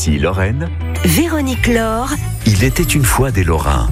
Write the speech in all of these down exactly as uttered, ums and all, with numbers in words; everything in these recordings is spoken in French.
Ici Lorraine. Véronique Laure. Il était une fois des Lorrains.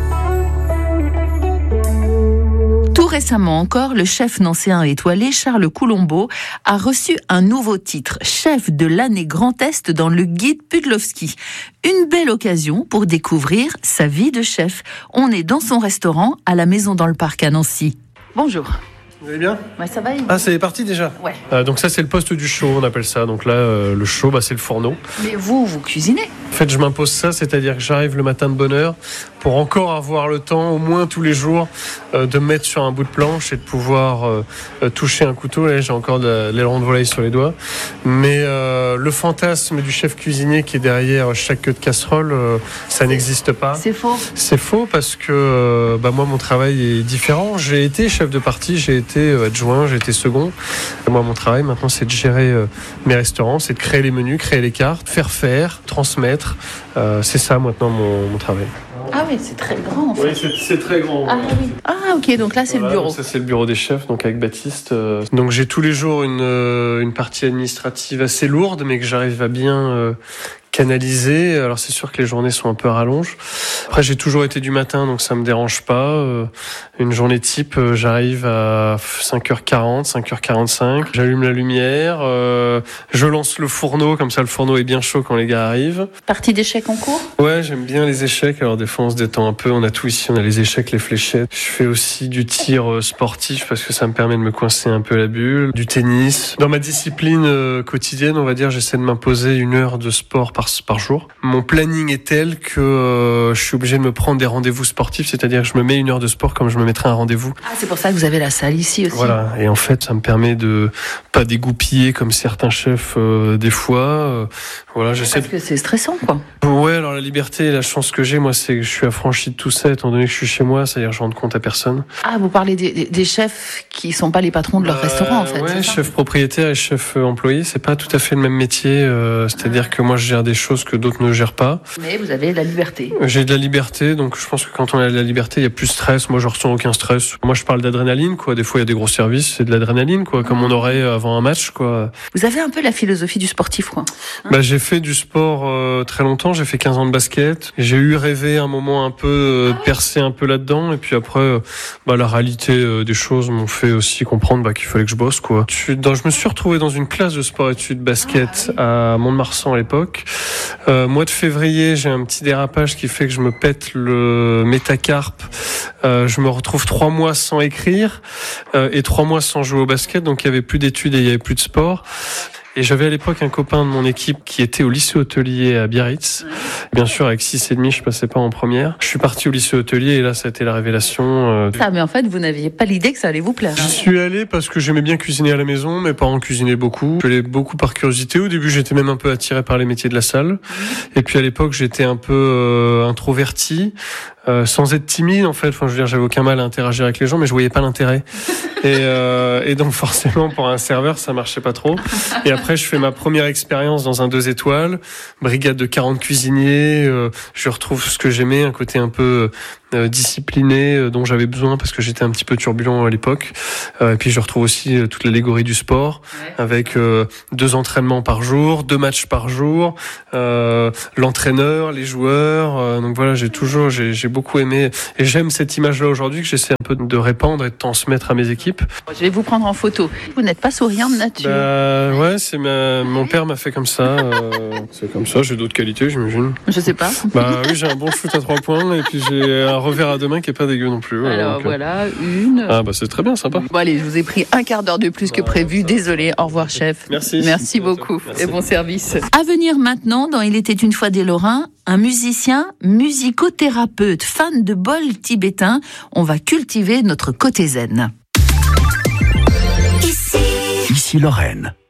Tout récemment encore, le chef nancéen étoilé Charles Coulombeau a reçu un nouveau titre, chef de l'année Grand Est dans le guide Pudlowski. Une belle occasion pour découvrir sa vie de chef. On est dans son restaurant à la Maison dans le Parc à Nancy. Bonjour. Vous allez bien ? Ouais, ça va. Il... Ah, c'est parti déjà ? Ouais. Euh, donc ça, c'est le poste du chaud, on appelle ça. Donc là, euh, le chaud, bah, c'est le fourneau. Mais vous, vous cuisinez ? En fait, je m'impose ça, c'est-à-dire que j'arrive le matin de bonne heure pour encore avoir le temps, au moins tous les jours, euh, de me mettre sur un bout de planche et de pouvoir euh, euh, toucher un couteau. Là, j'ai encore de l'aileron de volaille sur les doigts. Mais euh, le fantasme du chef cuisinier qui est derrière chaque queue de casserole, euh, ça n'existe pas. C'est faux. C'est faux parce que euh, bah, moi, mon travail est différent. J'ai été chef de partie, j'ai été euh, adjoint, j'ai été second. Et moi, mon travail maintenant, c'est de gérer euh, mes restaurants, c'est de créer les menus, créer les cartes, faire faire, transmettre. Euh, c'est ça maintenant mon, mon travail. Ah oui, c'est très grand en fait. Oui, c'est, c'est très grand. Ah oui. Ah ok, donc là c'est Voilà, le bureau. Ça c'est le bureau des chefs, donc avec Baptiste. Euh, donc j'ai tous les jours une, euh, une partie administrative assez lourde, mais que j'arrive à bien euh, canaliser. Alors c'est sûr que les journées sont un peu à rallonge. Après j'ai toujours été du matin, donc ça me dérange pas. Euh, une journée type, euh, j'arrive à cinq heures quarante, cinq heures quarante-cinq. J'allume la lumière, euh, je lance le fourneau, comme ça le fourneau est bien chaud quand les gars arrivent. Partie d'échecs en cours ? Ouais, j'aime bien les échecs. Alors des fois on se détend un peu. On a tout ici, on a les échecs, les fléchettes. Je fais aussi du tir euh, sportif parce que ça me permet de me coincer un peu la bulle. Du tennis. Dans ma discipline euh, quotidienne, on va dire, j'essaie de m'imposer une heure de sport par, par jour. Mon planning est tel que euh, je suis obligé de me prendre des rendez-vous sportifs, c'est-à-dire que je me mets une heure de sport comme je me mettrais un rendez-vous. Ah, c'est pour ça que vous avez la salle ici aussi. Voilà. Et en fait, ça me permet de pas dégoupiller comme certains chefs euh, des fois. Euh, voilà, j'essaie. Parce que c'est stressant, quoi. Ouais, alors la liberté et la chance que j'ai, moi, c'est que je suis affranchi de tout ça, étant donné que je suis chez moi, c'est-à-dire que je rends compte à personne. Ah, vous parlez des, des, des chefs qui sont pas les patrons de leur euh, restaurant, en fait. Ouais, chef propriétaire et chef employé, c'est pas tout à fait le même métier. Euh, c'est-à-dire ah. que moi, je gère des choses que d'autres ne gèrent pas. Mais vous avez la liberté. J'ai de la liberté, donc je pense que quand on a de la liberté, il y a plus de stress. Moi, je ressens aucun stress. Moi, je parle d'adrénaline, quoi. Des fois, il y a des gros services, c'est de l'adrénaline, quoi, comme on aurait avant un match, quoi. Vous avez un peu la philosophie du sportif, quoi. Hein bah, j'ai fait du sport euh, très longtemps. J'ai fait quinze ans de basket. J'ai eu rêvé un moment un peu euh, ah ouais. percer un peu là-dedans, et puis après, euh, bah, la réalité euh, des choses m'ont fait aussi comprendre bah, qu'il fallait que je bosse, quoi. Je, dans, je me suis retrouvé dans une classe de sport-études basket ah, oui. à Mont-de-Marsan à l'époque. Euh, mois de février, j'ai un petit dérapage qui fait que je me pète le métacarpe. Euh, je me retrouve trois mois sans écrire euh, et trois mois sans jouer au basket, donc il y avait plus d'études et il y avait plus de sport. Et j'avais à l'époque un copain de mon équipe qui était au lycée hôtelier à Biarritz. Bien sûr, avec six et demi, je passais pas en première. Je suis parti au lycée hôtelier et là, ça a été la révélation. Euh... Ah, mais en fait, vous n'aviez pas l'idée que ça allait vous plaire. J'y suis allé parce que j'aimais bien cuisiner à la maison. Mes parents cuisinaient beaucoup. Je suis allé beaucoup par curiosité. Au début, j'étais même un peu attiré par les métiers de la salle. Et puis à l'époque, j'étais un peu euh, introverti. Euh, sans être timide en fait, enfin je veux dire j'avais aucun mal à interagir avec les gens, mais je voyais pas l'intérêt. Et, euh, et donc forcément pour un serveur ça marchait pas trop. Et après je fais ma première expérience dans un deux étoiles, brigade de quarante cuisiniers. Euh, je retrouve ce que j'aimais, un côté un peu euh, discipliné euh, dont j'avais besoin parce que j'étais un petit peu turbulent à l'époque. Euh, et puis je retrouve aussi euh, toute l'allégorie du sport ouais. avec euh, deux entraînements par jour, deux matchs par jour, euh, l'entraîneur, les joueurs. Euh, donc voilà, j'ai toujours j'ai, j'ai beaucoup aimé et j'aime cette image-là aujourd'hui que j'essaie un peu de répandre et de transmettre à mes équipes. Je vais vous prendre en photo. Vous n'êtes pas souriant de nature. Bah, ouais, c'est ma... mon père m'a fait comme ça. Euh, c'est comme ça. J'ai d'autres qualités, j'imagine. Je sais pas. Bah oui, j'ai un bon shoot à trois points et puis j'ai un revers à deux mains qui est pas dégueu non plus. Alors donc, voilà une. Ah bah c'est très bien, sympa. Bon allez, je vous ai pris un quart d'heure de plus bah, que prévu. Désolé. Au revoir, chef. Merci. Merci beaucoup Merci. Et bon service. À venir maintenant dans Il était une fois des Lorrains. Un musicien, musicothérapeute, fan de bol tibétain. On va cultiver notre côté zen. Ici, Ici Lorraine.